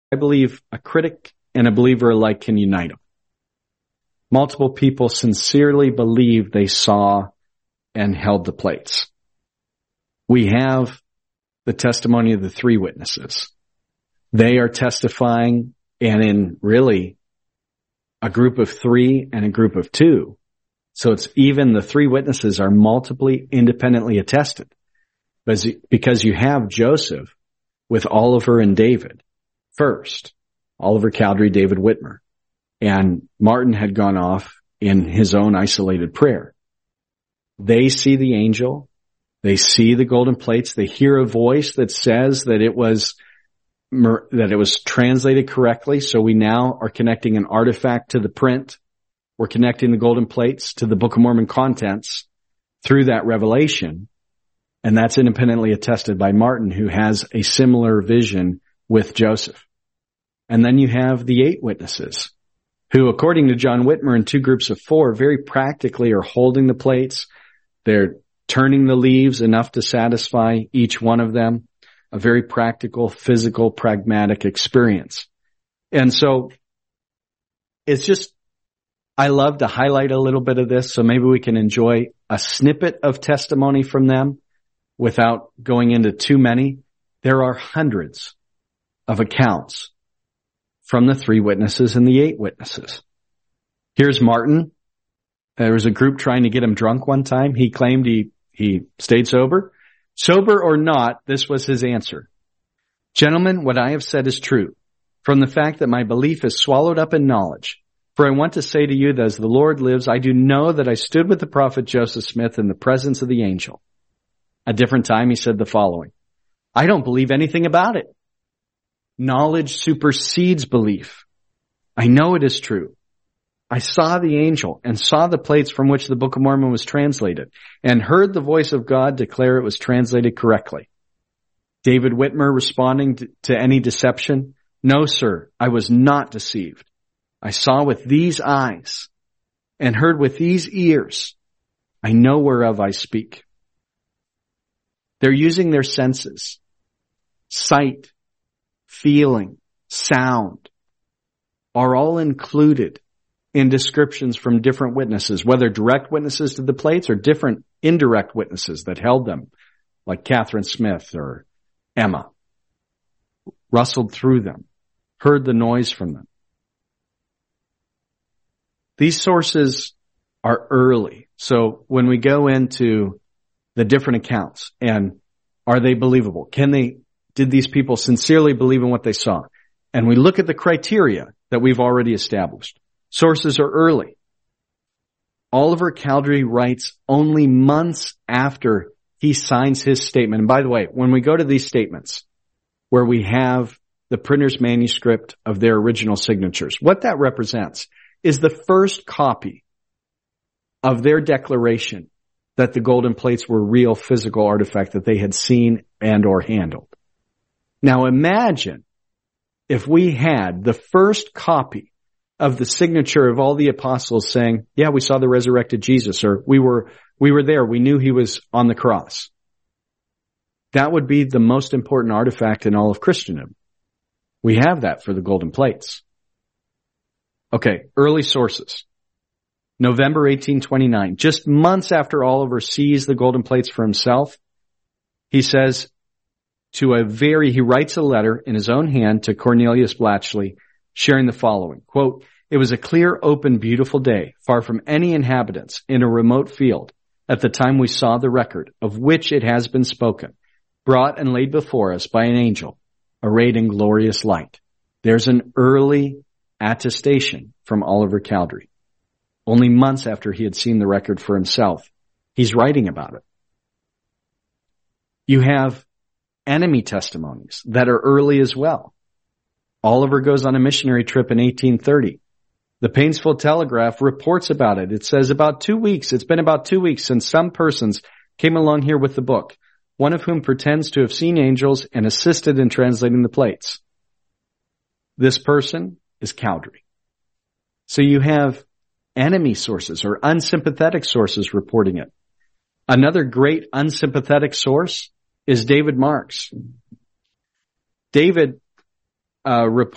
I believe a critic and a believer alike can unite them. Multiple people sincerely believe they saw and held the plates. We have the testimony of the three witnesses. They are testifying, and in really a group of three and a group of two. So it's even the three witnesses are multiply independently attested. Because you have Joseph with Oliver and David first. Oliver Cowdery, David Whitmer. And Martin had gone off in his own isolated prayer. They see the angel. They see the golden plates. They hear a voice that says that it was translated correctly. So we now are connecting an artifact to the print. We're connecting the golden plates to the Book of Mormon contents through that revelation. And that's independently attested by Martin, who has a similar vision with Joseph. And then you have the 8 witnesses who, according to John Whitmer, in 2 groups of 4, very practically are holding the plates. They're turning the leaves enough to satisfy each one of them. A very practical, physical, pragmatic experience. And so it's just, I love to highlight a little bit of this so maybe we can enjoy a snippet of testimony from them without going into too many. There are hundreds of accounts from the 3 witnesses and the 8 witnesses. Here's Martin. There was a group trying to get him drunk one time. He claimed he stayed sober. Sober or not, this was his answer. Gentlemen, what I have said is true, from the fact that my belief is swallowed up in knowledge. For I want to say to you that as the Lord lives, I do know that I stood with the prophet Joseph Smith in the presence of the angel. A different time he said the following. I don't believe anything about it. Knowledge supersedes belief. I know it is true. I saw the angel and saw the plates from which the Book of Mormon was translated and heard the voice of God declare it was translated correctly. David Whitmer responding to any deception. No, sir, I was not deceived. I saw with these eyes and heard with these ears. I know whereof I speak. They're using their senses. Sight, feeling, sound are all included in descriptions from different witnesses, whether direct witnesses to the plates or different indirect witnesses that held them, like Catherine Smith or Emma, rustled through them, heard the noise from them. These sources are early. So when we go into the different accounts and are they believable? Did these people sincerely believe in what they saw? And we look at the criteria that we've already established. Sources are early. Oliver Cowdery writes only months after he signs his statement. And by the way, when we go to these statements where we have the printer's manuscript of their original signatures, what that represents is the first copy of their declaration that the golden plates were real physical artifact that they had seen and or handled. Now imagine if we had the first copy of the signature of all the apostles saying, yeah, we saw the resurrected Jesus, or we were there, we knew he was on the cross. That would be the most important artifact in all of Christendom. We have that for the golden plates. Okay, early sources. November 1829, just months after Oliver sees the golden plates for himself, he says he writes a letter in his own hand to Cornelius Blatchley, sharing the following, quote, it was a clear, open, beautiful day, far from any inhabitants in a remote field at the time we saw the record of which it has been spoken, brought and laid before us by an angel, arrayed in glorious light. There's an early attestation from Oliver Cowdery. Only months after he had seen the record for himself, he's writing about it. You have enemy testimonies that are early as well. Oliver goes on a missionary trip in 1830. The Painesville Telegraph reports about it. It says it's been about 2 weeks since some persons came along here with the book, one of whom pretends to have seen angels and assisted in translating the plates. This person is Cowdery. So you have enemy sources or unsympathetic sources reporting it. Another great unsympathetic source is David Marks. David reports